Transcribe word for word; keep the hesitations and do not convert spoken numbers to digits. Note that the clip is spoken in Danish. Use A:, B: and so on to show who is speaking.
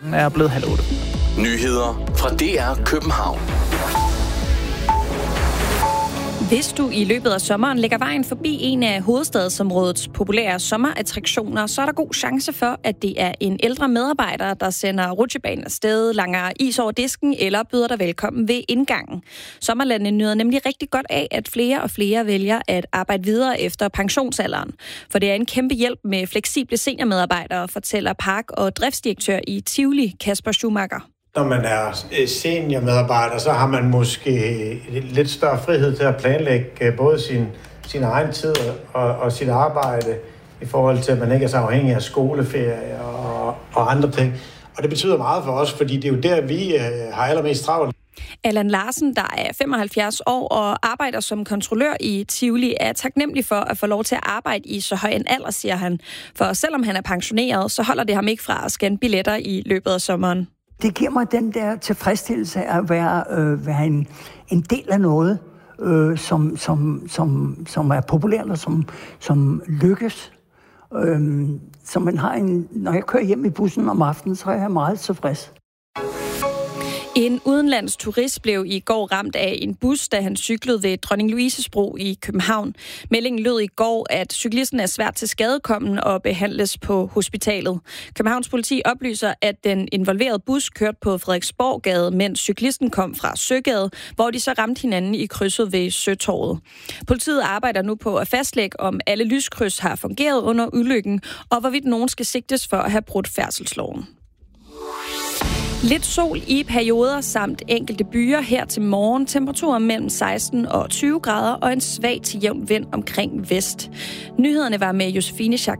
A: er blevet halv otte.
B: Nyheder fra D R København.
C: Hvis du i løbet af sommeren lægger vejen forbi en af hovedstadsområdets populære sommerattraktioner, så er der god chance for, at det er en ældre medarbejder, der sender rutsjebanen afsted, langer is over disken eller byder dig velkommen ved indgangen. Sommerlandet nyder nemlig rigtig godt af, at flere og flere vælger at arbejde videre efter pensionsalderen. For det er en kæmpe hjælp med fleksible seniormedarbejdere, fortæller park- og driftsdirektør i Tivoli, Kasper Schumacher.
D: Når man er seniormedarbejder, så har man måske lidt større frihed til at planlægge både sin, sin egen tid og, og sit arbejde i forhold til, at man ikke er så afhængig af skoleferie og, og andre ting. Og det betyder meget for os, fordi det er jo der, vi har allermest travlt.
C: Allan Larsen, der er femoghalvfjerds år og arbejder som kontrollør i Tivoli, er taknemmelig for at få lov til at arbejde i så høj en alder, siger han. For selvom han er pensioneret, så holder det ham ikke fra at scanne billetter i løbet af sommeren.
E: Det giver mig den der tilfredsstillelse af at være, øh, være en, en del af noget, øh, som, som, som, som er populært og som, som lykkes. Øh, så man har en, når jeg kører hjem i bussen om aftenen, så er jeg meget tilfreds.
C: En udenlandsk turist blev i går ramt af en bus, da han cyklede ved Dronning Louises Bro i København. Meldingen lød i går, at cyklisten er svært til skadekommen og behandles på hospitalet. Københavns politi oplyser, at den involverede bus kørte på Frederiksborggade, mens cyklisten kom fra Søgade, hvor de så ramte hinanden i krydset ved Søtorvet. Politiet arbejder nu på at fastlægge, om alle lyskryds har fungeret under ulykken, og hvorvidt nogen skal sigtes for at have brudt færdselsloven. Lidt sol i perioder samt enkelte byer her til morgen. Temperaturer mellem seksten og tyve grader og en svag til jævn vind omkring vest. Nyhederne var med Josefine Schack